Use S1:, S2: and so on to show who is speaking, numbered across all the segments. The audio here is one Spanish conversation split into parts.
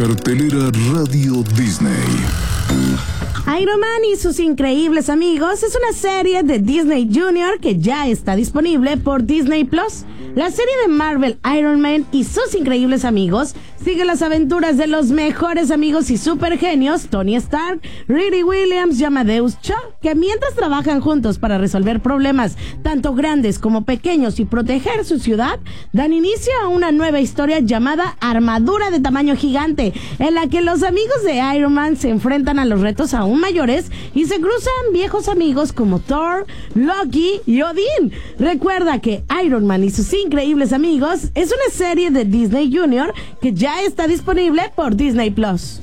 S1: Cartelera Radio Disney.
S2: Iron Man y sus increíbles amigos es una serie de Disney Junior que ya está disponible por Disney Plus. La serie de Marvel Iron Man y sus increíbles amigos sigue las aventuras de los mejores amigos y supergenios Tony Stark, Riri Williams y Amadeus Cho, que mientras trabajan juntos para resolver problemas tanto grandes como pequeños y proteger su ciudad, dan inicio a una nueva historia llamada Armadura de Tamaño Gigante, en la que los amigos de Iron Man se enfrentan a los retos aún mayores y se cruzan viejos amigos como Thor, Loki y Odín. Recuerda que Iron Man y sus increíbles amigos es una serie de Disney Junior que ya está disponible por Disney Plus.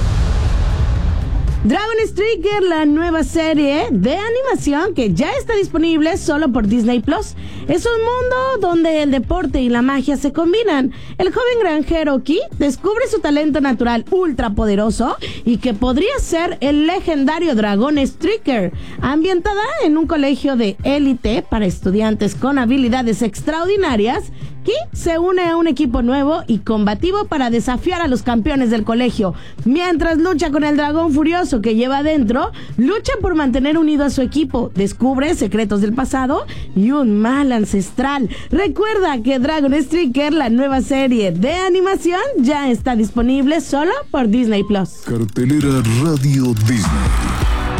S2: Dragon Strike, la nueva serie de animación que ya está disponible solo por Disney Plus. Es un mundo donde el deporte y la magia se combinan. El joven granjero Ki descubre su talento natural ultra poderoso y que podría ser el legendario Dragon Striker. Ambientada en un colegio de élite para estudiantes con habilidades extraordinarias, Ki se une a un equipo nuevo y combativo para desafiar a los campeones del colegio. Mientras lucha con el dragón furioso que lleva adentro, lucha por mantener unido a su equipo, descubre secretos del pasado y un mal ancestral. Recuerda que Dragon Striker, la nueva serie de animación, ya está disponible solo por Disney Plus.
S1: Cartelera Radio Disney.